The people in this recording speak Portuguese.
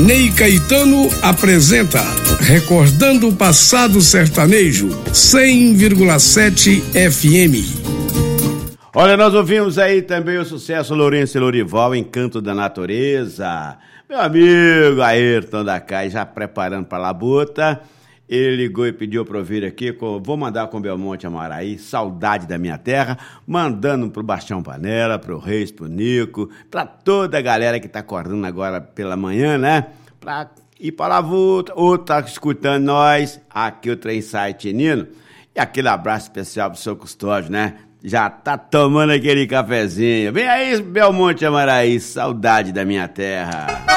Ney Caetano apresenta Recordando o Passado Sertanejo, 100,7 FM. Olha, nós ouvimos aí também o sucesso Lourenço e Lourival, Encanto da Natureza. Meu amigo Ayrton da CAI, já preparando para a labuta. Ele ligou e pediu para ouvir aqui, vou mandar com Belmonte Amaraí, Saudade da Minha Terra, mandando pro Bastião Panela, pro Reis, pro Nico, para toda a galera que tá acordando agora pela manhã, né? Pra ir para a labuta, ou tá escutando nós, aqui o Trem Site Nino. E aquele abraço especial pro seu Custódio, né? Já tá tomando aquele cafezinho. Vem aí, Belmonte Amaraí, Saudade da Minha Terra.